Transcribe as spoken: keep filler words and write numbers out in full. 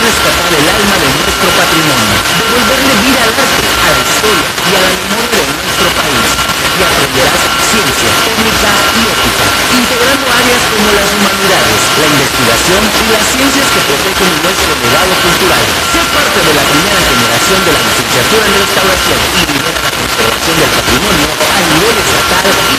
rescatar el alma de nuestro patrimonio, devolverle vida al arte, a la historia y a la memoria de nuestro país. Y aprenderás ciencia, técnica y ética, integrando áreas como las humanidades, la investigación y las ciencias que protegen nuestro legado cultural. Sé parte de la primera generación de la licenciatura en restauración y lidera la conservación del patrimonio a nivel estatal y